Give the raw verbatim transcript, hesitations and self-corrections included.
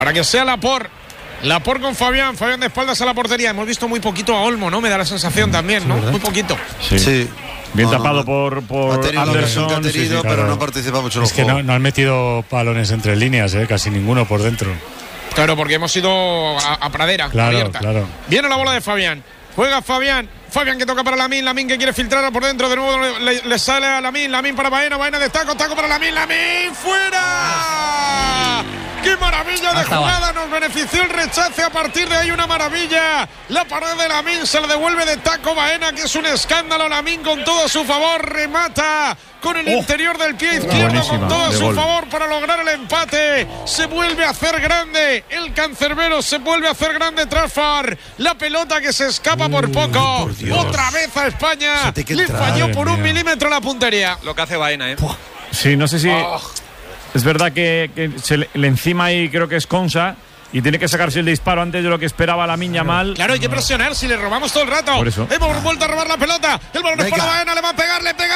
Para que sea Laporte. Laporte con Fabián. Fabián de espaldas a la portería. Hemos visto muy poquito a Olmo, ¿no? Me da la sensación también, ¿no? Muy poquito. Sí. sí. Bien no, tapado no, no. por, por Anderson, Anderson, tenido, sí, sí, pero claro. no participa mucho en Es el que juego. no, no han metido balones entre líneas, ¿eh? Casi ninguno por dentro. Claro, porque hemos ido a, a pradera claro, abierta. Claro. Viene la bola de Fabián. Juega Fabián. Fabián que toca para Lamine. Lamine que quiere filtrar por dentro. De nuevo le, le sale a Lamine. Lamine para Baena. Baena de taco. Taco para Lamine. Lamine fuera. ¡Qué maravilla de jugada! Nos benefició el rechace. A partir de ahí una maravilla. La pared de Lamine se la devuelve de taco Baena, que es un escándalo. Lamine con todo a su favor. Remata con el oh. interior del pie izquierdo. Buenísima, con todo a su gol. favor para lograr el empate. Se vuelve a hacer grande el cancerbero. Se vuelve a hacer grande Trafford. La pelota que se escapa por Uy, poco. por Otra vez a España. Le entrar, falló por mía. un milímetro la puntería. Lo que hace Baena, ¿eh? Sí, no sé si... Oh. Es verdad que, que se le, le encima ahí creo que es Konsa y tiene que sacarse el disparo antes de lo que esperaba la Miña mal. Claro, hay que presionar si le robamos todo el rato. Por eso. Hemos vuelto a robar la pelota. El balón es para Baena, le va a pegar, le pega